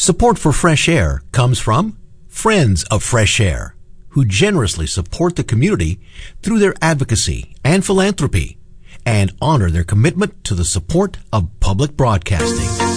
Support for Fresh Air comes from Friends of Fresh Air, who generously support the community through their advocacy and philanthropy and honor their commitment to the support of public broadcasting.